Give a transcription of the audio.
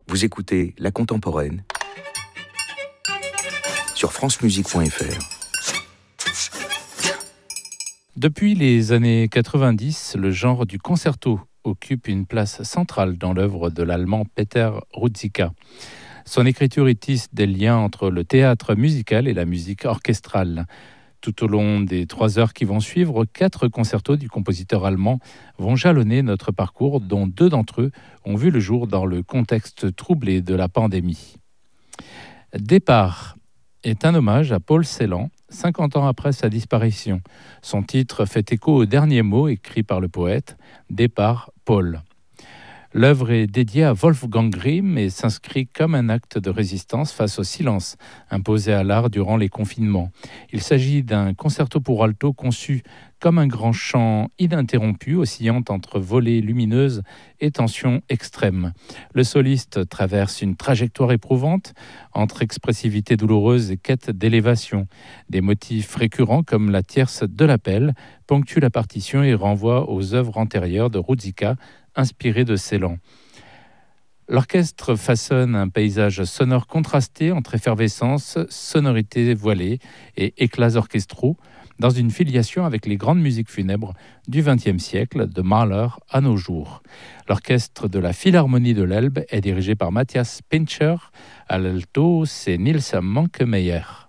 Vous écoutez La Contemporaine sur francemusique.fr. Depuis les années 90, le genre du concerto occupe une place centrale dans l'œuvre de l'Allemand Peter Ruzicka. Son écriture y tisse des liens entre le théâtre musical et la musique orchestrale. Tout au long des 3 heures qui vont suivre, 4 concertos du compositeur allemand vont jalonner notre parcours, dont 2 d'entre eux ont vu le jour dans le contexte troublé de la pandémie. Départ est un hommage à Paul Celan, 50 ans après sa disparition. Son titre fait écho au dernier mot écrit par le poète, Départ Paul. L'œuvre est dédiée à Wolfgang Grimm et s'inscrit comme un acte de résistance face au silence imposé à l'art durant les confinements. Il s'agit d'un concerto pour alto conçu comme un grand chant ininterrompu, oscillant entre volées lumineuses et tensions extrêmes. Le soliste traverse une trajectoire éprouvante entre expressivité douloureuse et quête d'élévation. Des motifs récurrents comme la tierce de l'appel ponctuent la partition et renvoient aux œuvres antérieures de Ruzicka, inspiré de Celan. L'orchestre façonne un paysage sonore contrasté entre effervescence, sonorité voilée et éclats orchestraux, dans une filiation avec les grandes musiques funèbres du XXe siècle, de Mahler à nos jours. L'orchestre de la Philharmonie de l'Elbe est dirigé par Matthias Pincher. À l'alto, c'est Nils Mankemeyer.